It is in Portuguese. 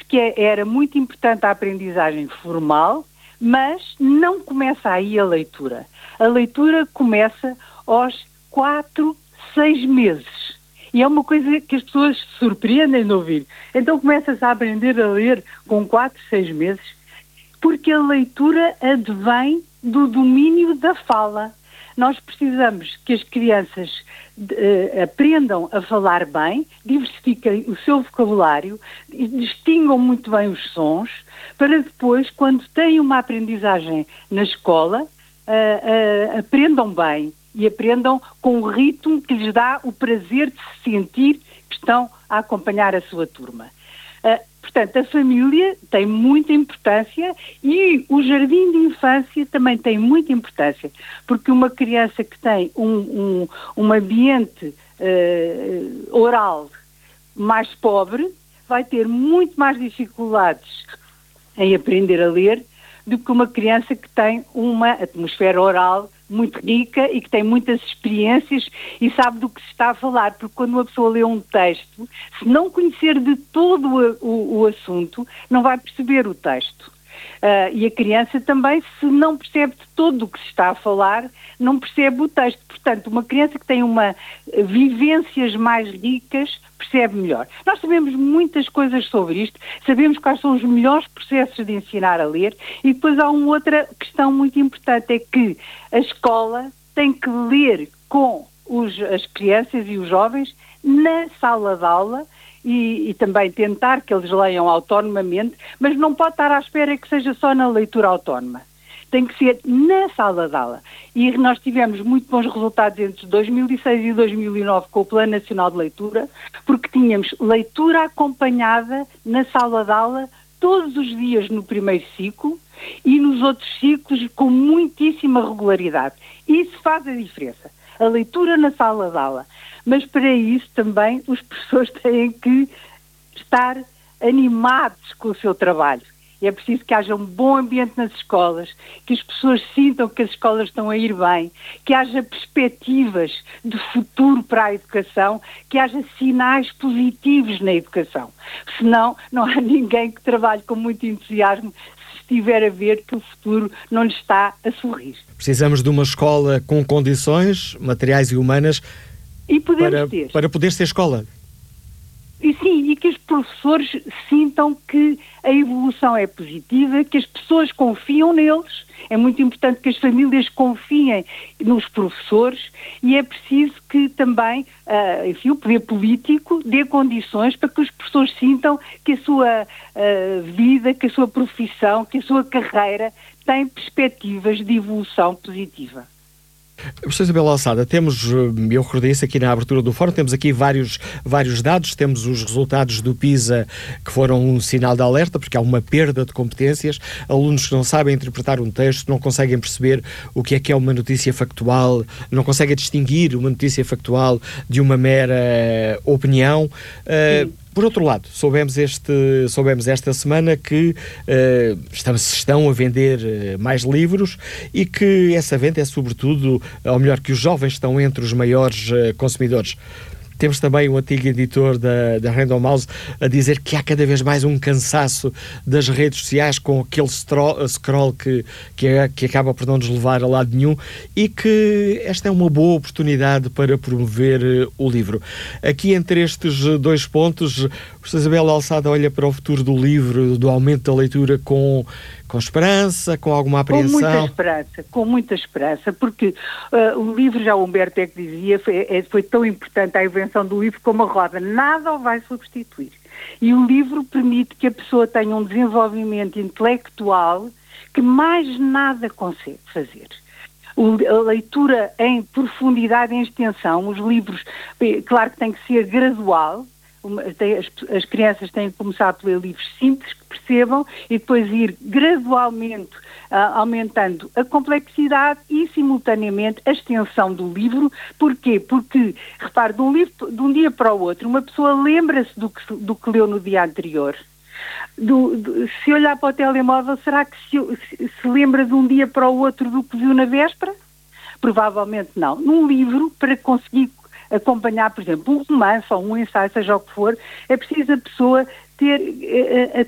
que era muito importante a aprendizagem formal, mas não começa aí a leitura. A leitura começa aos 4, 6 meses. E é uma coisa que as pessoas se surpreendem de ouvir. Então começa-se a aprender a ler com 4, 6 meses, porque a leitura advém do domínio da fala. Nós precisamos que as crianças aprendam a falar bem, diversifiquem o seu vocabulário, distingam muito bem os sons, para depois, quando têm uma aprendizagem na escola, aprendam bem e aprendam com um ritmo que lhes dá o prazer de se sentir que estão a acompanhar a sua turma. Portanto, a família tem muita importância e o jardim de infância também tem muita importância, porque uma criança que tem um ambiente oral mais pobre vai ter muito mais dificuldades em aprender a ler do que uma criança que tem uma atmosfera oral muito rica e que tem muitas experiências e sabe do que se está a falar, porque quando uma pessoa lê um texto, se não conhecer de todo o assunto, não vai perceber o texto. E a criança também, se não percebe de todo o que se está a falar, não percebe o texto. Portanto, uma criança que tem vivências mais ricas percebe melhor. Nós sabemos muitas coisas sobre isto, sabemos quais são os melhores processos de ensinar a ler e depois há uma outra questão muito importante, é que a escola tem que ler com as crianças e os jovens na sala de aula e também tentar que eles leiam autonomamente, mas não pode estar à espera que seja só na leitura autónoma. Tem que ser na sala de aula. E nós tivemos muito bons resultados entre 2006 e 2009 com o Plano Nacional de Leitura, porque tínhamos leitura acompanhada na sala de aula todos os dias no primeiro ciclo e nos outros ciclos com muitíssima regularidade. Isso faz a diferença. A leitura na sala de aula. Mas para isso também os professores têm que estar animados com o seu trabalho. É preciso que haja um bom ambiente nas escolas, que as pessoas sintam que as escolas estão a ir bem, que haja perspectivas de futuro para a educação, que haja sinais positivos na educação. Senão, não há ninguém que trabalhe com muito entusiasmo se estiver a ver que o futuro não lhe está a sorrir. Precisamos de uma escola com condições materiais e humanas e para poder ser escola. E sim, e que os professores sintam que a evolução é positiva, que as pessoas confiam neles. É muito importante que as famílias confiem nos professores e é preciso que também, o poder político dê condições para que os professores sintam que a sua vida, que a sua profissão, que a sua carreira tem perspectivas de evolução positiva. Professora Isabel Alçada, eu recordei isso aqui na abertura do fórum, temos aqui vários dados, temos os resultados do PISA que foram um sinal de alerta, porque há uma perda de competências, alunos que não sabem interpretar um texto, não conseguem perceber o que é uma notícia factual, não conseguem distinguir uma notícia factual de uma mera opinião. Por outro lado, soubemos esta semana que estão a vender mais livros e que essa venda é sobretudo, ou melhor, que os jovens estão entre os maiores consumidores. Temos também um antigo editor da Random House a dizer que há cada vez mais um cansaço das redes sociais com aquele scroll que acaba por não nos levar a lado nenhum e que esta é uma boa oportunidade para promover o livro. Aqui entre estes dois pontos, a professora Isabel Alçada olha para o futuro do livro, do aumento da leitura com esperança, com alguma apreensão? Com muita esperança, porque o livro, já o Humberto Eco dizia, foi tão importante a invenção do livro como a roda, nada o vai substituir. E o livro permite que a pessoa tenha um desenvolvimento intelectual que mais nada consegue fazer. A leitura em profundidade, em extensão, os livros, claro que tem que ser gradual. As crianças têm que começar por ler livros simples que percebam e depois ir gradualmente aumentando a complexidade e simultaneamente a extensão do livro. Porquê? Porque, repare, de um dia para o outro, uma pessoa lembra-se do que leu no dia anterior. Se olhar para o telemóvel, será que se lembra de um dia para o outro do que viu na véspera? Provavelmente não. Num livro, para conseguir acompanhar, por exemplo, um romance ou um ensaio, seja o que for, é preciso a pessoa ter